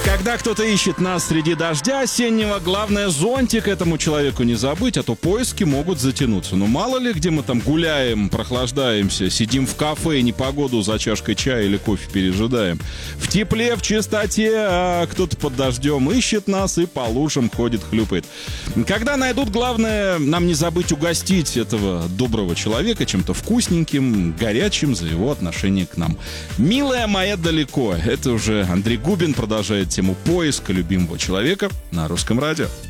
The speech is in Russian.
Когда кто-то ищет нас среди дождя осеннего, главное зонтик этому человеку не забыть, а то поиски могут затянуться. Ну мало ли, где мы там гуляем, прохлаждаемся, сидим в кафе, непогоду за чашкой чая или кофе пережидаем. В тепле, в чистоте, а кто-то под дождем ищет нас и по лужам ходит, хлюпает. Когда найдут, главное нам не забыть угостить этого доброго человека чем-то вкусненьким, горячим за его отношение к нам. «Милая моя далеко». Это уже Андрей Губин продолжает тему поиска любимого человека на Русском радио.